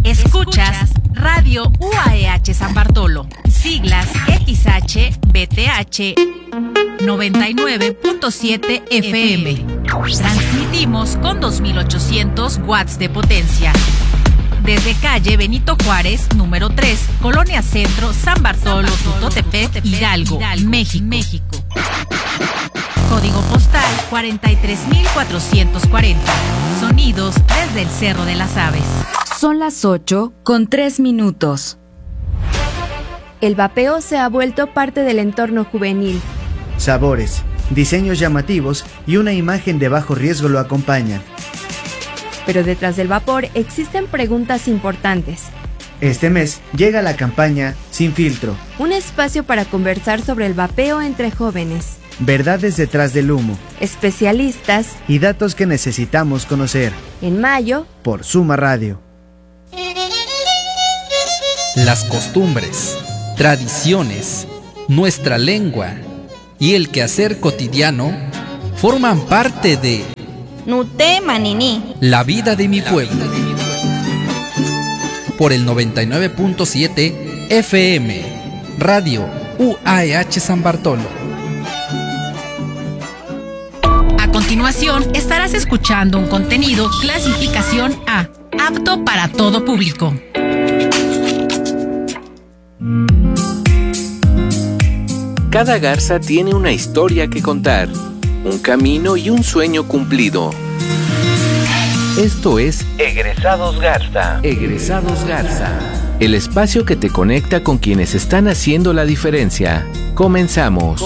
Escuchas Radio UAEH San Bartolo, siglas XHBTH 99.7 FM. Transmitimos con 2800 watts de potencia. Desde calle Benito Juárez, número 3, Colonia Centro, San Bartolo, Tutotepec, Hidalgo, México. Código postal 43440. Sonidos desde el Cerro de las Aves. Son las 8:03. El vapeo se ha vuelto parte del entorno juvenil. Sabores, diseños llamativos y una imagen de bajo riesgo lo acompañan. Pero detrás del vapor existen preguntas importantes. Este mes llega la campaña Sin Filtro. Un espacio para conversar sobre el vapeo entre jóvenes. Verdades detrás del humo. Especialistas. Y datos que necesitamos conocer. En mayo. Por Suma Radio. Las costumbres, tradiciones, nuestra lengua y el quehacer cotidiano forman parte de Nute Manini, la vida de mi pueblo. Por el 99.7 FM, Radio UAEH San Bartolo. A continuación, estarás escuchando un contenido clasificación A, apto para todo público. Cada garza tiene una historia que contar, un camino y un sueño cumplido. Esto es Egresados Garza. Egresados Garza. El espacio que te conecta con quienes están haciendo la diferencia. Comenzamos.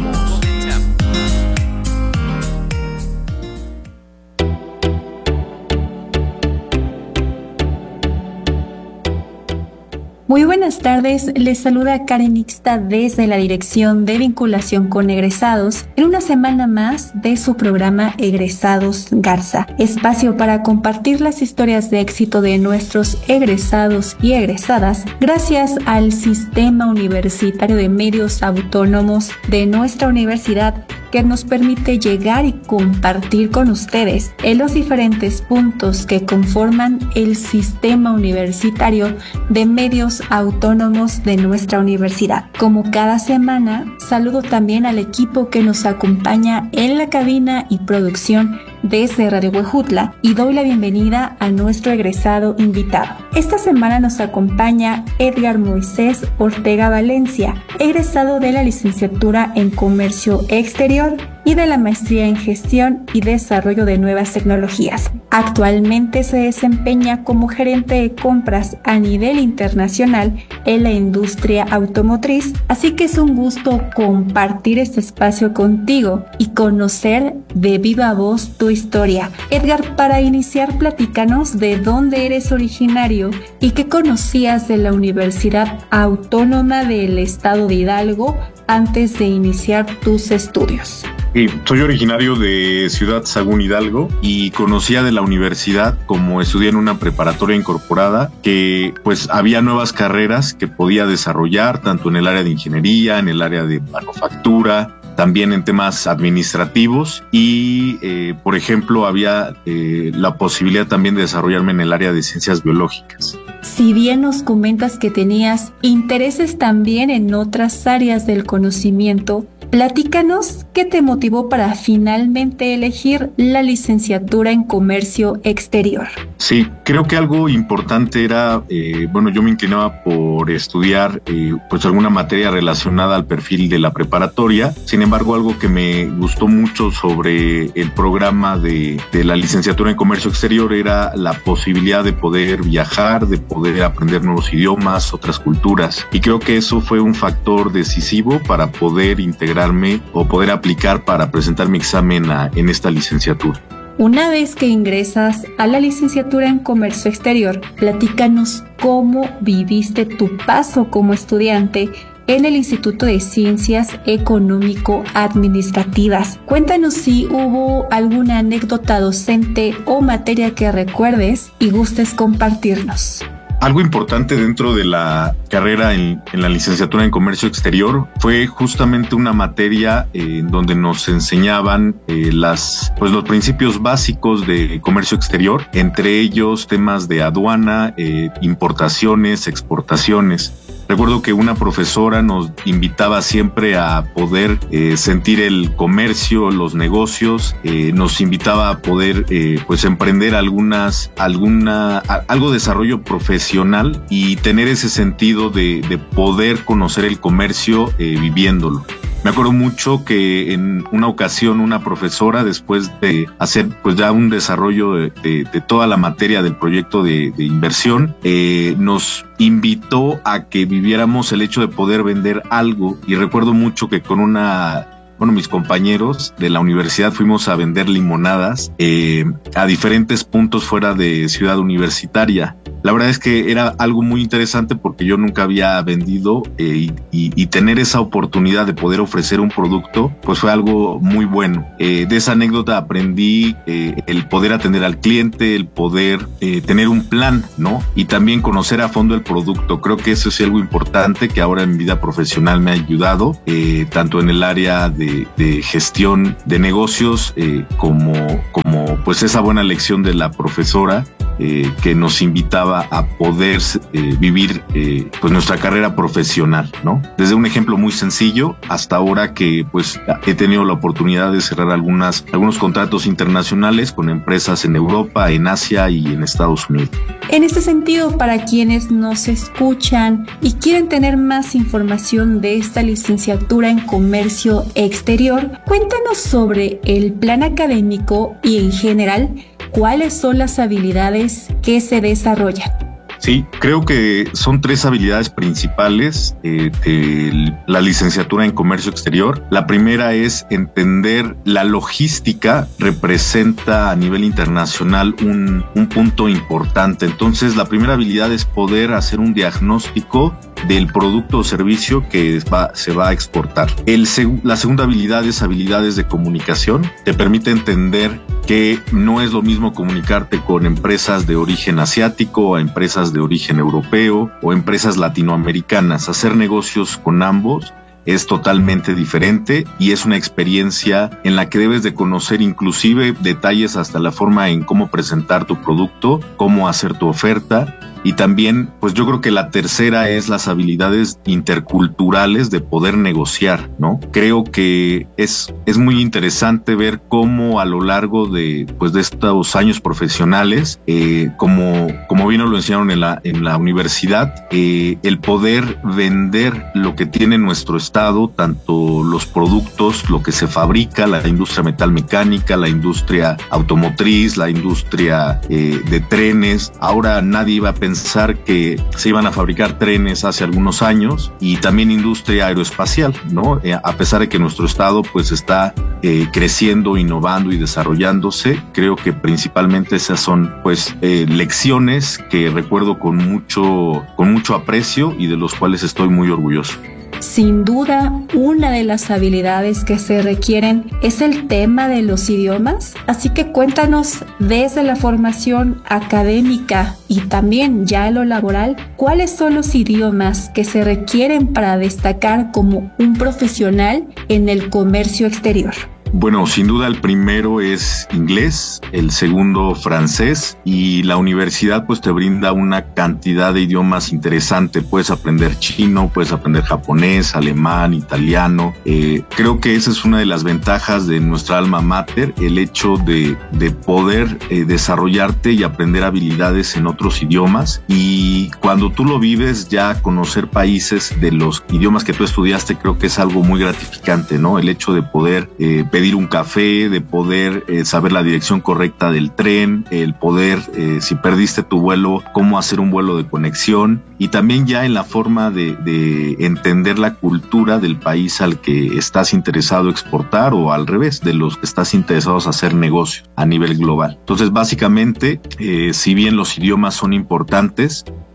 Muy buenas tardes, les saluda Karen Ixta desde la Dirección de Vinculación con Egresados en una semana más de su programa Egresados Garza, espacio para compartir las historias de éxito de nuestros egresados y egresadas gracias al Sistema Universitario de Medios Autónomos de nuestra universidad, que nos permite llegar y compartir con ustedes en los diferentes puntos que conforman el Sistema Universitario de Medios Autónomos de nuestra universidad. Como cada semana, saludo también al equipo que nos acompaña en la cabina y producción desde Radio Huejutla y doy la bienvenida a nuestro egresado invitado. Esta semana nos acompaña Edgar Moisés Ortega Valencia, egresado de la licenciatura en Comercio Exterior y de la maestría en Gestión y Desarrollo de Nuevas Tecnologías. Actualmente se desempeña como gerente de compras a nivel internacional en la industria automotriz, así que es un gusto compartir este espacio contigo y conocer de viva voz tu historia. Edgar, para iniciar, platícanos de dónde eres originario y qué conocías de la Universidad Autónoma del Estado de Hidalgo antes de iniciar tus estudios. Soy originario de Ciudad Sagún, Hidalgo, y conocía de la universidad, como estudié en una preparatoria incorporada, que pues había nuevas carreras que podía desarrollar tanto en el área de ingeniería, en el área de manufactura, también en temas administrativos y, por ejemplo, había la posibilidad también de desarrollarme en el área de ciencias biológicas. Si bien nos comentas que tenías intereses también en otras áreas del conocimiento, platícanos qué te motivó para finalmente elegir la licenciatura en Comercio Exterior. Sí, creo que algo importante era, yo me inclinaba por estudiar pues alguna materia relacionada al perfil de la preparatoria. Sin embargo, algo que me gustó mucho sobre el programa de la licenciatura en Comercio Exterior era la posibilidad de poder viajar, de poder aprender nuevos idiomas, otras culturas. Y creo que eso fue un factor decisivo para poder integrarme o poder aplicar para presentar mi examen en esta licenciatura. Una vez que ingresas a la licenciatura en Comercio Exterior, platícanos cómo viviste tu paso como estudiante en el Instituto de Ciencias Económico-Administrativas. Cuéntanos si hubo alguna anécdota docente o materia que recuerdes y gustes compartirnos. Algo importante dentro de la carrera en la licenciatura en Comercio Exterior fue justamente una materia en donde nos enseñaban los principios básicos de comercio exterior, entre ellos temas de aduana, importaciones, exportaciones. Recuerdo que una profesora nos invitaba siempre a poder sentir el comercio, los negocios, nos invitaba a poder emprender algo desarrollo profesional y tener ese sentido de poder conocer el comercio viviéndolo. Me acuerdo mucho que en una ocasión una profesora, después de hacer ya un desarrollo de toda la materia del proyecto de inversión, nos invitó a que viviéramos el hecho de poder vender algo, y recuerdo mucho que con mis compañeros de la universidad fuimos a vender limonadas a diferentes puntos fuera de Ciudad Universitaria. La verdad es que era algo muy interesante porque yo nunca había vendido y tener esa oportunidad de poder ofrecer un producto, pues fue algo muy bueno. De esa anécdota aprendí el poder atender al cliente, el poder tener un plan, ¿no? Y también conocer a fondo el producto. Creo que eso es algo importante que ahora en mi vida profesional me ha ayudado, tanto en el área de gestión de negocios como pues esa buena lección de la profesora que nos invitaba a poder vivir pues nuestra carrera profesional, ¿no? Desde un ejemplo muy sencillo hasta ahora que pues he tenido la oportunidad de cerrar algunos contratos internacionales con empresas en Europa, en Asia y en Estados Unidos. En este sentido, para quienes nos escuchan y quieren tener más información de esta licenciatura en Comercio Exterior, cuéntanos sobre el plan académico y en general, ¿cuáles son las habilidades que se desarrollan? Sí, creo que son 3 habilidades principales de la licenciatura en Comercio Exterior. La primera es entender la logística, representa a nivel internacional un punto importante. Entonces, la primera habilidad es poder hacer un diagnóstico del producto o servicio que se va a exportar. La segunda habilidad es habilidades de comunicación. Te permite entender que no es lo mismo comunicarte con empresas de origen asiático o empresas de origen europeo o empresas latinoamericanas. Hacer negocios con ambos es totalmente diferente y es una experiencia en la que debes de conocer inclusive detalles hasta la forma en cómo presentar tu producto, cómo hacer tu oferta. Y también, pues yo creo que la tercera es las habilidades interculturales de poder negociar, ¿no? Creo que es muy interesante ver cómo a lo largo de estos años profesionales, como bien nos lo enseñaron en la universidad, el poder vender lo que tiene nuestro estado, tanto los productos, lo que se fabrica, la industria metalmecánica, la industria automotriz, la industria de trenes. Ahora nadie iba a pensar que se iban a fabricar trenes hace algunos años, y también industria aeroespacial, ¿no? A pesar de que nuestro estado pues está creciendo, innovando y desarrollándose, creo que principalmente esas son pues lecciones que recuerdo con mucho aprecio y de los cuales estoy muy orgulloso. Sin duda, una de las habilidades que se requieren es el tema de los idiomas, así que cuéntanos desde la formación académica y también ya en lo laboral, ¿cuáles son los idiomas que se requieren para destacar como un profesional en el comercio exterior? Bueno, sin duda el primero es inglés, el segundo francés, y la universidad pues te brinda una cantidad de idiomas interesante. Puedes aprender chino, puedes aprender japonés, alemán, italiano. Creo que esa es una de las ventajas de nuestra alma mater, el hecho de poder desarrollarte y aprender habilidades en otros idiomas. Y cuando tú lo vives, ya conocer países de los idiomas que tú estudiaste, creo que es algo muy gratificante, ¿no? El hecho de poder pedir un café, de poder saber la dirección correcta del tren, el poder, si perdiste tu vuelo, cómo hacer un vuelo de conexión, y también ya en la forma de entender la cultura del país al que estás interesado exportar, o al revés, de los que estás interesados a hacer negocios a nivel global. Entonces, básicamente, si bien los idiomas son importantes,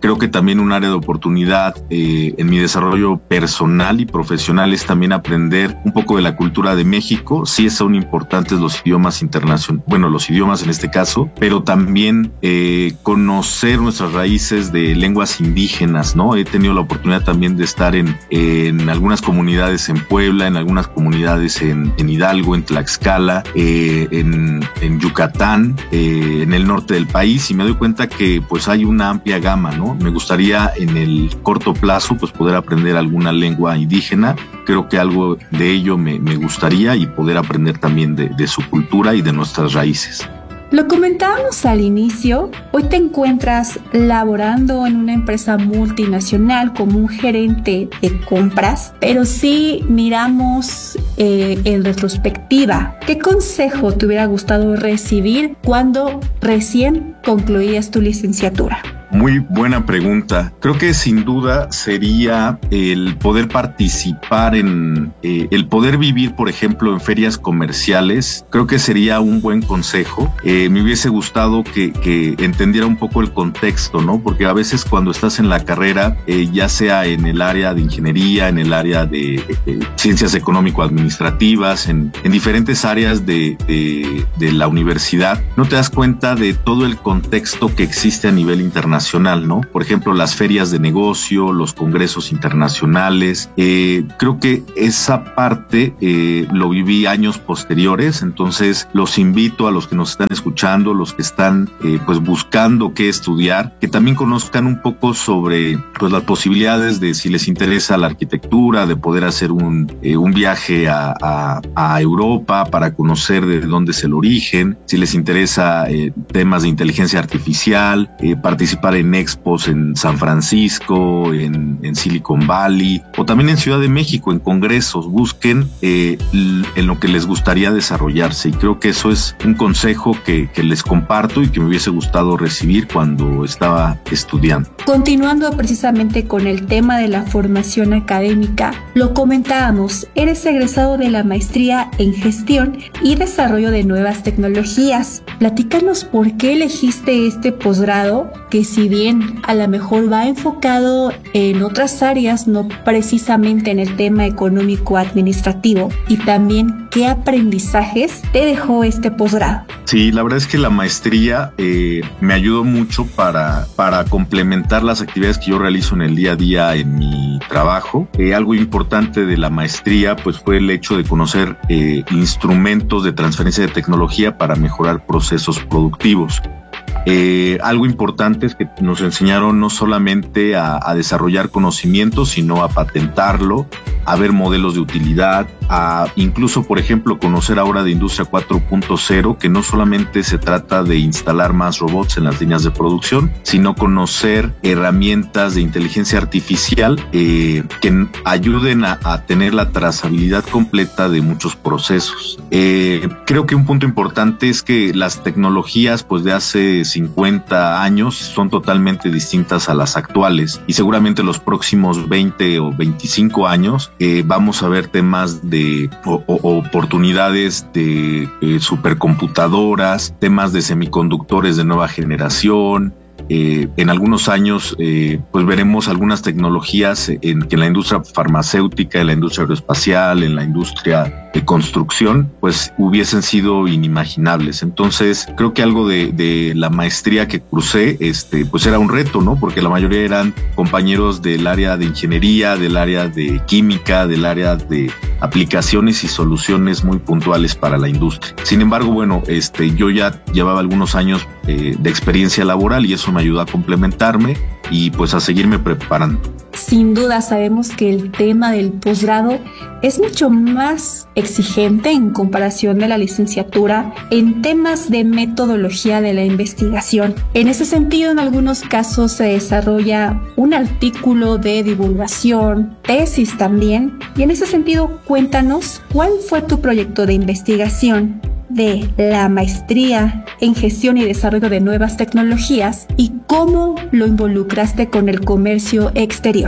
Creo que también un área de oportunidad en mi desarrollo personal y profesional es también aprender un poco de la cultura de México. Sí son importantes los idiomas internacionales, bueno, los idiomas en este caso, pero también conocer nuestras raíces de lenguas indígenas, ¿no? He tenido la oportunidad también de estar en algunas comunidades en Puebla, en algunas comunidades en Hidalgo, en Tlaxcala, en Yucatán, en el norte del país, y me doy cuenta que pues hay una amplia gama, ¿no? Me gustaría en el corto plazo pues poder aprender alguna lengua indígena. Creo que algo de ello me gustaría, y poder aprender también de su cultura y de nuestras raíces. Lo comentábamos al inicio, hoy te encuentras laborando en una empresa multinacional como un gerente de compras, pero si miramos en retrospectiva, ¿qué consejo te hubiera gustado recibir cuando recién concluías tu licenciatura? Muy buena pregunta. Creo que sin duda sería el poder participar el poder vivir, por ejemplo, en ferias comerciales. Creo que sería un buen consejo. Me hubiese gustado que entendiera un poco el contexto, ¿no? Porque a veces cuando estás en la carrera, ya sea en el área de ingeniería, en el área de ciencias económico-administrativas, en diferentes áreas de la universidad, no te das cuenta de todo el contexto que existe a nivel internacional, ¿no? Por ejemplo, las ferias de negocio, los congresos internacionales. Creo que esa parte lo viví años posteriores, entonces los invito a los que nos están escuchando, los que están pues buscando qué estudiar, que también conozcan un poco sobre pues las posibilidades de, si les interesa la arquitectura, de poder hacer un viaje a Europa para conocer de dónde es el origen, si les interesa temas de inteligencia artificial, participar en expos en San Francisco, en Silicon Valley, o también en Ciudad de México, en congresos. Busquen en lo que les gustaría desarrollarse, y creo que eso es un consejo que les comparto y que me hubiese gustado recibir cuando estaba estudiando. Continuando precisamente con el tema de la formación académica, lo comentábamos, eres egresado de la maestría en gestión y desarrollo de nuevas tecnologías. Platícanos por qué elegiste este posgrado, que si bien a lo mejor va enfocado en otras áreas, no precisamente en el tema económico administrativo, y también qué aprendizajes te dejó este posgrado. Sí, la verdad es que la maestría me ayudó mucho para complementar las actividades que yo realizo en el día a día en mi trabajo. Algo importante de la maestría pues fue el hecho de conocer instrumentos de transferencia de tecnología para mejorar procesos productivos. Algo importante es que nos enseñaron no solamente a desarrollar conocimientos, sino a patentarlo, a ver modelos de utilidad, a incluso, por ejemplo, conocer ahora de Industria 4.0, que no solamente se trata de instalar más robots en las líneas de producción, sino conocer herramientas de inteligencia artificial que ayuden a tener la trazabilidad completa de muchos procesos. Creo que un punto importante es que las tecnologías pues de hace 50 años son totalmente distintas a las actuales, y seguramente los próximos 20 o 25 años vamos a ver temas de oportunidades de supercomputadoras, temas de semiconductores de nueva generación. En algunos años pues veremos algunas tecnologías que en la industria farmacéutica, en la industria aeroespacial, en la industria de construcción pues hubiesen sido inimaginables. Entonces creo que algo de la maestría que cursé pues era un reto, ¿no? Porque la mayoría eran compañeros del área de ingeniería, del área de química, del área de aplicaciones y soluciones muy puntuales para la industria. Sin embargo, bueno, yo ya llevaba algunos años de experiencia laboral, y eso me ayudó a complementarme y pues a seguirme preparando. Sin duda sabemos que el tema del posgrado es mucho más exigente en comparación de la licenciatura en temas de metodología de la investigación. En ese sentido, en algunos casos se desarrolla un artículo de divulgación, tesis también, y en ese sentido cuéntanos cuál fue tu proyecto de investigación de la maestría en gestión y desarrollo de nuevas tecnologías y cómo lo involucraste con el comercio exterior.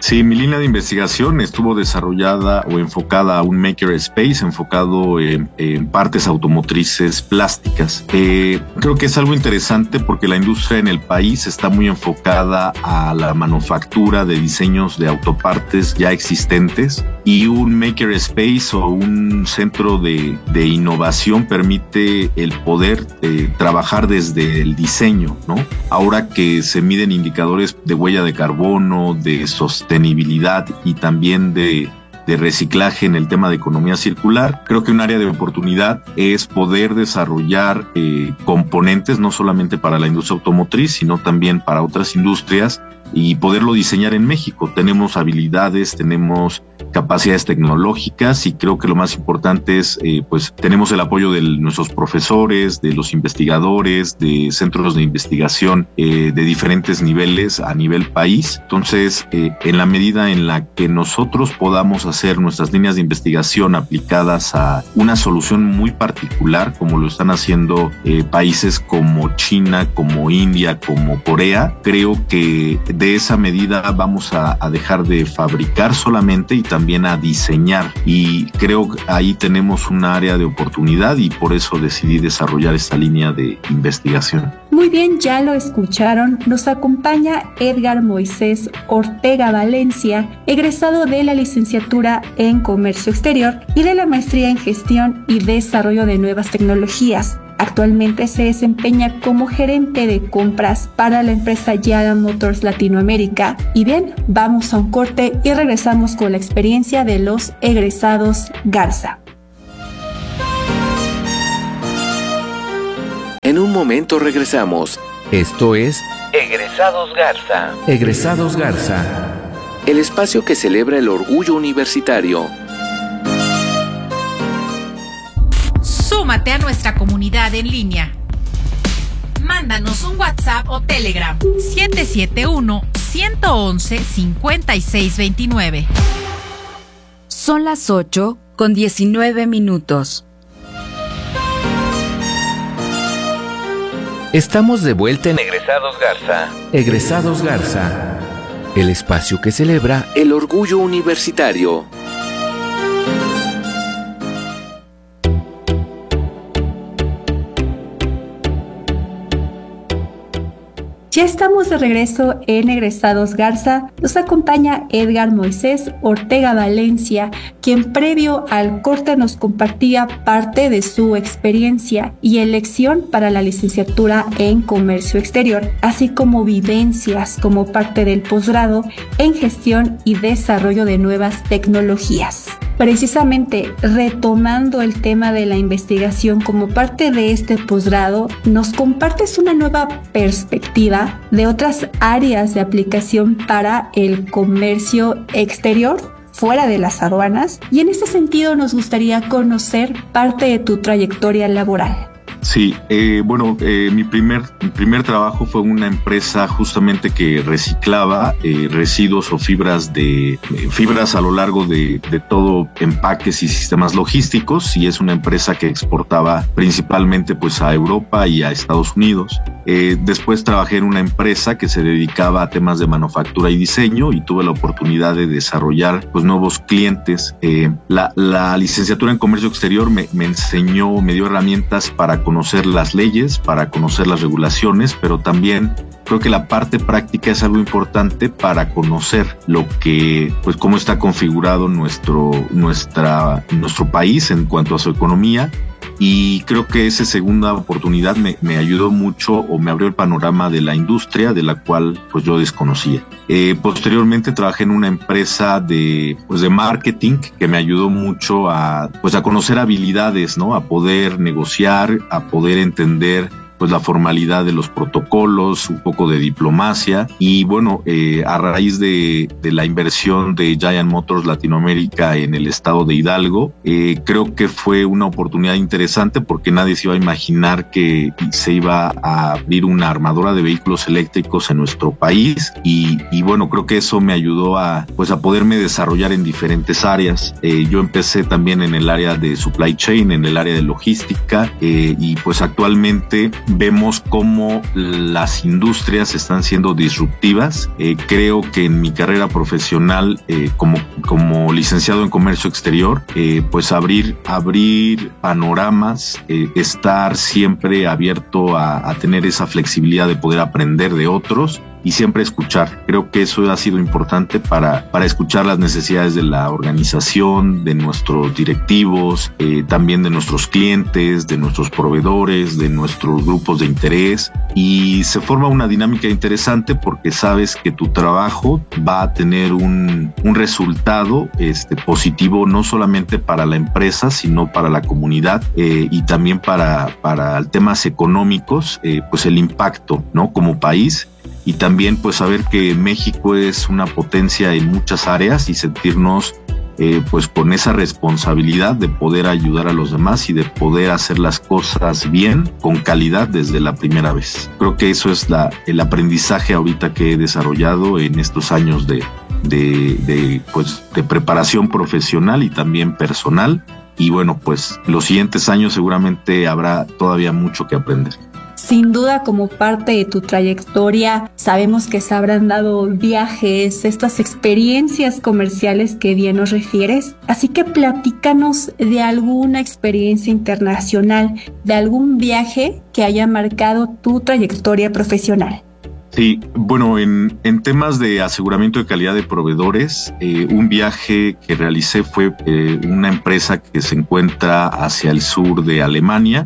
Sí, mi línea de investigación estuvo desarrollada o enfocada a un makerspace, enfocado en partes automotrices plásticas. Creo que es algo interesante porque la industria en el país está muy enfocada a la manufactura de diseños de autopartes ya existentes, y un makerspace o un centro de innovación permite el poder trabajar desde el diseño, ¿no? Ahora que se miden indicadores de huella de carbono, de sostenibilidad y también de reciclaje en el tema de economía circular, creo que un área de oportunidad es poder desarrollar componentes no solamente para la industria automotriz, sino también para otras industrias, y poderlo diseñar en México. Tenemos habilidades, tenemos capacidades tecnológicas, y creo que lo más importante es, pues tenemos el apoyo de nuestros profesores, de los investigadores, de centros de investigación de diferentes niveles a nivel país. Entonces, en la medida en la que nosotros podamos hacer nuestras líneas de investigación aplicadas a una solución muy particular, como lo están haciendo países como China, como India, como Corea, creo que de esa medida vamos a dejar de fabricar solamente y también a diseñar, y creo que ahí tenemos un área de oportunidad, y por eso decidí desarrollar esta línea de investigación. Muy bien, ya lo escucharon, nos acompaña Edgar Moisés Ortega Valencia, egresado de la licenciatura en Comercio Exterior y de la maestría en Gestión y Desarrollo de Nuevas Tecnologías. Actualmente se desempeña como gerente de compras para la empresa Giant Motors Latinoamérica. Y bien, vamos a un corte y regresamos con la experiencia de los egresados Garza. En un momento regresamos. Esto es Egresados Garza. Egresados Garza, el espacio que celebra el orgullo universitario. Súmate a nuestra comunidad en línea. Mándanos un WhatsApp o Telegram 771-111-5629. Son las 8:19. Estamos de vuelta en Egresados Garza. Egresados Garza, el espacio que celebra el orgullo universitario. Ya estamos de regreso en Egresados Garza. Nos acompaña Edgar Moisés Ortega Valencia, quien previo al corte nos compartía parte de su experiencia y elección para la licenciatura en Comercio Exterior, así como vivencias como parte del posgrado en Gestión y Desarrollo de Nuevas Tecnologías. Precisamente retomando el tema de la investigación como parte de este posgrado, nos compartes una nueva perspectiva de otras áreas de aplicación para el comercio exterior fuera de las aduanas, y en este sentido nos gustaría conocer parte de tu trayectoria laboral. Sí, mi primer trabajo fue una empresa justamente que reciclaba residuos o fibras a lo largo de todo empaques y sistemas logísticos, y es una empresa que exportaba principalmente pues a Europa y a Estados Unidos. Después trabajé en una empresa que se dedicaba a temas de manufactura y diseño, y tuve la oportunidad de desarrollar pues nuevos clientes. La licenciatura en Comercio Exterior me dio herramientas para conocer las leyes, para conocer las regulaciones, pero también creo que la parte práctica es algo importante para conocer cómo está configurado nuestro país en cuanto a su economía. Y creo que esa segunda oportunidad me ayudó mucho, o me abrió el panorama de la industria de la cual pues yo desconocía. Posteriormente trabajé en una empresa de marketing que me ayudó mucho a conocer habilidades, ¿no? A poder negociar, a poder entender pues la formalidad de los protocolos, un poco de diplomacia. Y a raíz de la inversión de Giant Motors Latinoamérica en el estado de Hidalgo, creo que fue una oportunidad interesante, porque nadie se iba a imaginar que se iba a abrir una armadora de vehículos eléctricos en nuestro país, y creo que eso me ayudó a poderme desarrollar en diferentes áreas. Yo empecé también en el área de supply chain, en el área de logística, y pues actualmente vemos cómo las industrias están siendo disruptivas. Creo que en mi carrera profesional como licenciado en comercio exterior, pues abrir panoramas, estar siempre abierto a tener esa flexibilidad de poder aprender de otros y siempre escuchar. Creo que eso ha sido importante para escuchar las necesidades de la organización, de nuestros directivos, también de nuestros clientes, de nuestros proveedores, de nuestros grupos de interés, y se forma una dinámica interesante porque sabes que tu trabajo va a tener un resultado positivo, no solamente para la empresa, sino para la comunidad, y también para temas económicos, pues el impacto, ¿no? Como país. Y también pues saber que México es una potencia en muchas áreas y sentirnos pues con esa responsabilidad de poder ayudar a los demás y de poder hacer las cosas bien, con calidad desde la primera vez. Creo que eso es el aprendizaje ahorita que he desarrollado en estos años de preparación profesional y también personal. Y bueno, pues los siguientes años seguramente habrá todavía mucho que aprender. Sin duda, como parte de tu trayectoria, sabemos que se habrán dado viajes, estas experiencias comerciales que bien nos refieres. Así que platícanos de alguna experiencia internacional, de algún viaje que haya marcado tu trayectoria profesional. Sí, bueno, en temas de aseguramiento de calidad de proveedores, un viaje que realicé fue una empresa que se encuentra hacia el sur de Alemania.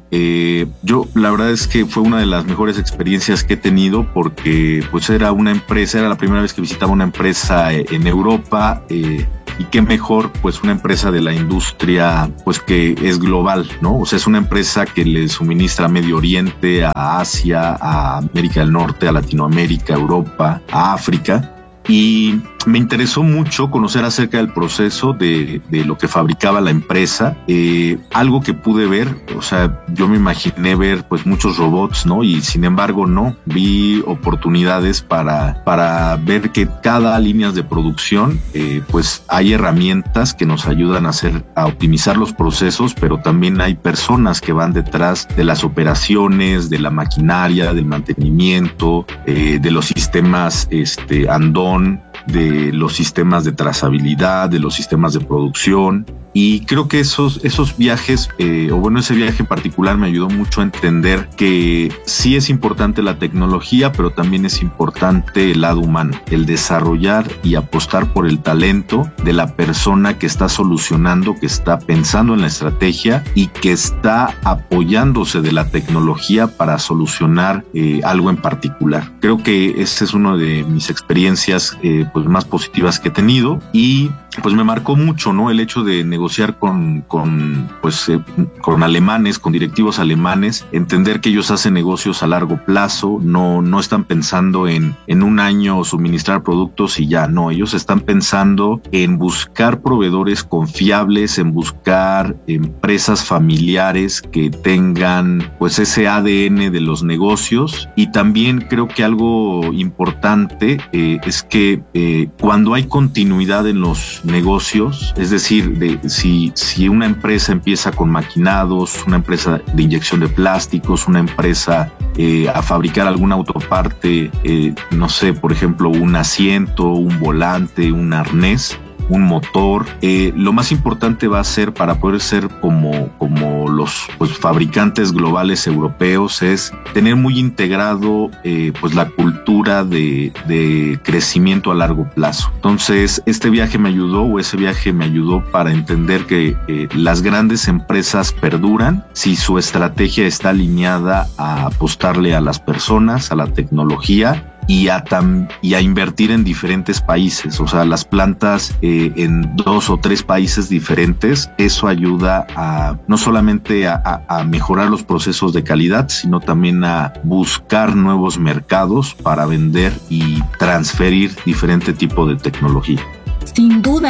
La verdad es que fue una de las mejores experiencias que he tenido porque pues era la primera vez que visitaba una empresa en Europa, y qué mejor, pues una empresa de la industria, pues que es global, ¿no? O sea, es una empresa que le suministra a Medio Oriente, a Asia, a América del Norte, a Latinoamérica, a Europa, a África. Y me interesó mucho conocer acerca del proceso de lo que fabricaba la empresa. Algo que pude ver, o sea, yo me imaginé ver pues muchos robots, ¿no? Y sin embargo no, vi oportunidades para ver que cada línea de producción, pues hay herramientas que nos ayudan a optimizar los procesos, pero también hay personas que van detrás de las operaciones, de la maquinaria, del mantenimiento, de los sistemas andón, de los sistemas de trazabilidad, de los sistemas de producción. Y creo que esos viajes, ese viaje en particular me ayudó mucho a entender que sí es importante la tecnología, pero también es importante el lado humano, el desarrollar y apostar por el talento de la persona que está solucionando, que está pensando en la estrategia y que está apoyándose de la tecnología para solucionar algo en particular. Creo que esa es una de mis experiencias pues más positivas que he tenido, y pues me marcó mucho, ¿no? El hecho de negociar con alemanes, con directivos alemanes, entender que ellos hacen negocios a largo plazo, no están pensando en un año suministrar productos y ya, no, ellos están pensando en buscar proveedores confiables, en buscar empresas familiares que tengan pues ese ADN de los negocios. Y también creo que algo importante es que cuando hay continuidad en los negocios, es decir, si una empresa empieza con maquinados, una empresa de inyección de plásticos, una empresa a fabricar alguna autoparte, no sé, por ejemplo, un asiento, un volante, un arnés, un motor, lo más importante va a ser, para poder ser como los pues fabricantes globales europeos, es tener muy integrado pues la cultura de crecimiento a largo plazo. Entonces ese viaje me ayudó para entender que las grandes empresas perduran si su estrategia está alineada a apostarle a las personas, a la tecnología y a invertir en diferentes países, o sea, las plantas en 2 o 3 países diferentes. Eso ayuda no solamente a mejorar los procesos de calidad, sino también a buscar nuevos mercados para vender y transferir diferente tipo de tecnología. Sin duda,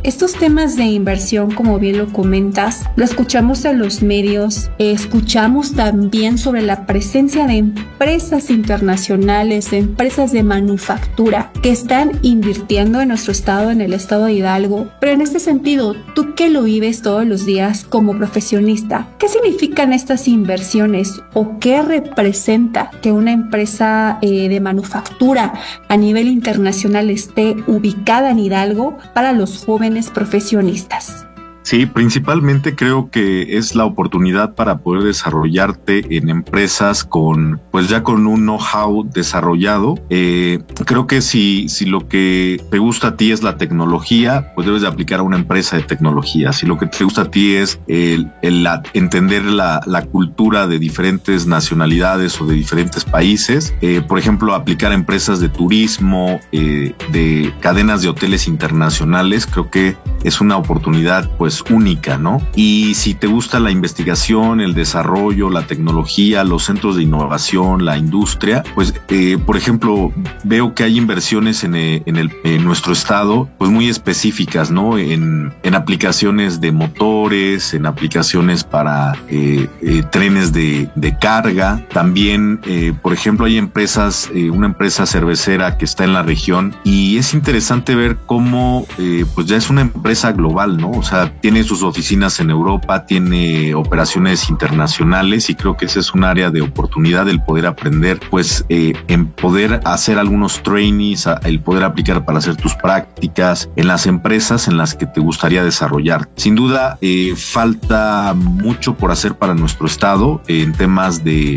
estos temas de inversión, como bien lo comentas, lo escuchamos en los medios, escuchamos también sobre la presencia de empresas internacionales, de empresas de manufactura que están invirtiendo en nuestro estado, en el estado de Hidalgo. Pero en este sentido, tú que lo vives todos los días como profesionista, ¿qué significan estas inversiones o qué representa que una empresa de manufactura a nivel internacional esté ubicada en Hidalgo para los jóvenes profesionistas? Sí, principalmente creo que es la oportunidad para poder desarrollarte en empresas con, pues ya con un know-how desarrollado. Creo que si lo que te gusta a ti es la tecnología, pues debes de aplicar a una empresa de tecnología. Si lo que te gusta a ti es entender la cultura de diferentes nacionalidades o de diferentes países, por ejemplo, aplicar a empresas de turismo, de cadenas de hoteles internacionales, creo que es una oportunidad pues única, ¿no? Y si te gusta la investigación, el desarrollo, la tecnología, los centros de innovación, la industria, pues por ejemplo, veo que hay inversiones en nuestro estado pues muy específicas, ¿no? En aplicaciones de motores, en aplicaciones para trenes de carga. También, por ejemplo, hay empresas, una empresa cervecera que está en la región y es interesante ver cómo pues ya es una empresa global, ¿no? O sea, tiene sus oficinas en Europa, tiene operaciones internacionales y creo que ese es un área de oportunidad, el poder aprender, pues en poder hacer algunos trainees, el poder aplicar para hacer tus prácticas en las empresas en las que te gustaría desarrollar. Sin duda, falta mucho por hacer para nuestro estado en temas de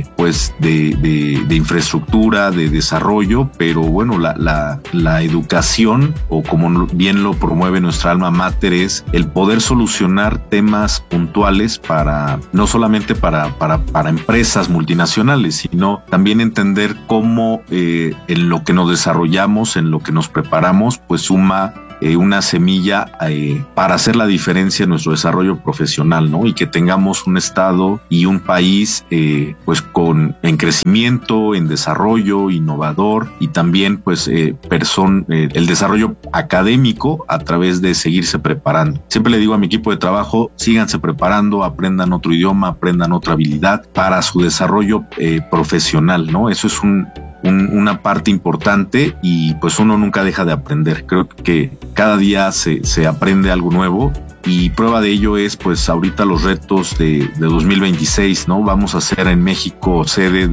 infraestructura, de desarrollo, pero bueno, la educación, o como bien lo promueve nuestra alma mater, es el poder solucionar temas puntuales para no solamente para empresas multinacionales, sino también entender cómo en lo que nos desarrollamos, en lo que nos preparamos, pues suma una semilla para hacer la diferencia en nuestro desarrollo profesional, ¿no? Y que tengamos un estado y un país pues en crecimiento, en desarrollo innovador y también pues el desarrollo académico a través de seguirse preparando. Siempre le digo a mi equipo de trabajo, síganse preparando, aprendan otro idioma, aprendan otra habilidad para su desarrollo profesional, ¿no? Eso es una parte importante y pues uno nunca deja de aprender. Creo que cada día se aprende algo nuevo y prueba de ello es pues ahorita los retos de 2026, ¿no? Vamos a ser en México sede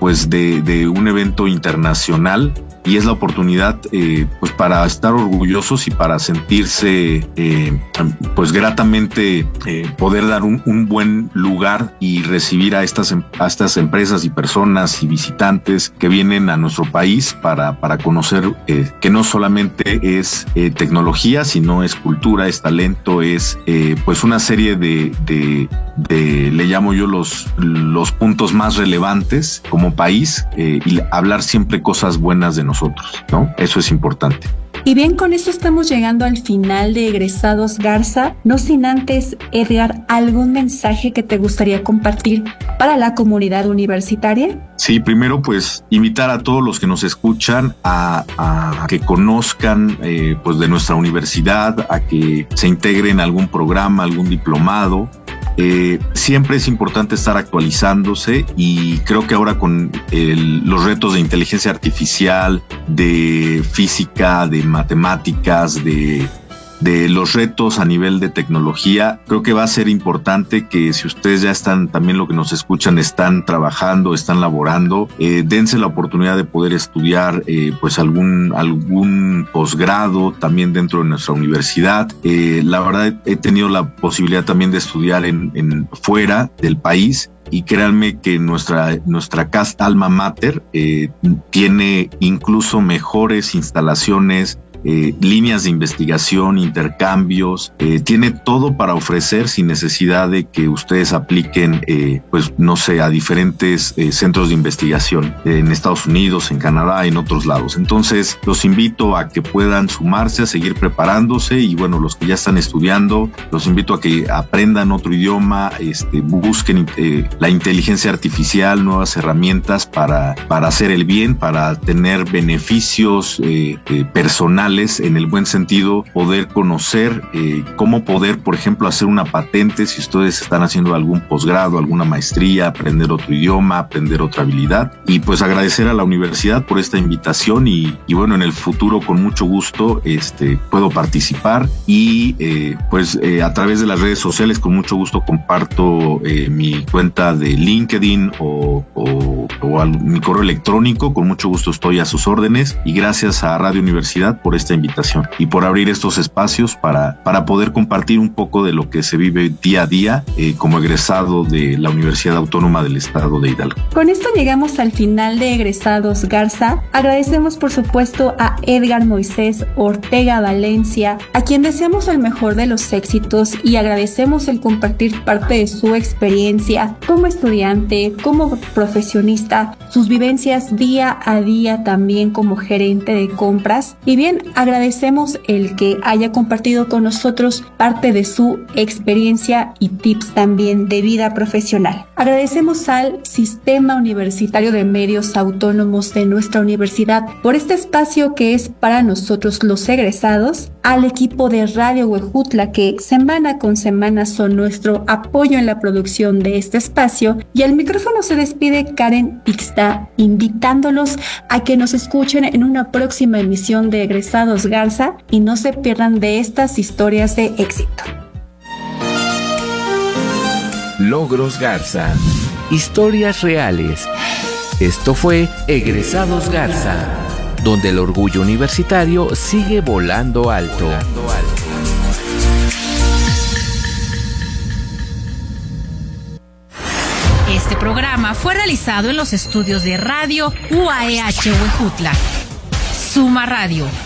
de un evento internacional y es la oportunidad pues para estar orgullosos y para sentirse pues gratamente poder dar un buen lugar y recibir a estas empresas y personas y visitantes que vienen a nuestro país para conocer que no solamente es tecnología, sino es cultura, es talento, es pues una serie de le llamo yo los puntos más relevantes como país y hablar siempre cosas buenas de nosotros, ¿no? Eso es importante. Y bien, con esto estamos llegando al final de Egresados Garza, no sin antes, Edgar, ¿algún mensaje que te gustaría compartir para la comunidad universitaria? Sí, primero pues invitar a todos los que nos escuchan a que conozcan pues de nuestra universidad, a que se integren a algún programa, algún diplomado. Siempre es importante estar actualizándose y creo que ahora con los retos de inteligencia artificial, de física, de matemáticas, de los retos a nivel de tecnología, creo que va a ser importante que si ustedes ya están, también lo que nos escuchan, están trabajando, están laborando, dense la oportunidad de poder estudiar pues algún posgrado también dentro de nuestra universidad. La verdad he tenido la posibilidad también de estudiar en fuera del país. Y créanme que nuestra casa alma mater tiene incluso mejores instalaciones, líneas de investigación, intercambios, tiene todo para ofrecer sin necesidad de que ustedes apliquen, pues no sé, a diferentes centros de investigación en Estados Unidos, en Canadá, en otros lados. Entonces, los invito a que puedan sumarse, a seguir preparándose y bueno, los que ya están estudiando, los invito a que aprendan otro idioma, busquen la inteligencia artificial, nuevas herramientas para hacer el bien, para tener beneficios personales sociales, en el buen sentido, poder conocer cómo poder, por ejemplo, hacer una patente si ustedes están haciendo algún posgrado, alguna maestría, aprender otro idioma, aprender otra habilidad. Y pues agradecer a la universidad por esta invitación y bueno, en el futuro con mucho gusto puedo participar y a través de las redes sociales con mucho gusto comparto mi cuenta de LinkedIn o mi correo electrónico. Con mucho gusto estoy a sus órdenes y gracias a Radio Universidad por esta invitación y por abrir estos espacios para poder compartir un poco de lo que se vive día a día como egresado de la Universidad Autónoma del Estado de Hidalgo. Con esto llegamos al final de Egresados Garza. Agradecemos por supuesto a Edgar Moisés Ortega Valencia, a quien deseamos el mejor de los éxitos y agradecemos el compartir parte de su experiencia como estudiante, como profesionista, sus vivencias día a día también como gerente de compras. Y bien, agradecemos el que haya compartido con nosotros parte de su experiencia y tips también de vida profesional. Agradecemos al Sistema Universitario de Medios Autónomos de nuestra universidad por este espacio que es para nosotros los egresados, al equipo de Radio Huejutla que semana con semana son nuestro apoyo en la producción de este espacio, y al micrófono se despide Karen Ixta, invitándolos a que nos escuchen en una próxima emisión de Egresados Garza y no se pierdan de estas historias de éxito. Logros Garza. Historias reales. Esto fue Egresados Garza, donde el orgullo universitario sigue volando alto. Este programa fue realizado en los estudios de Radio UAEH Huejutla. Suma Radio.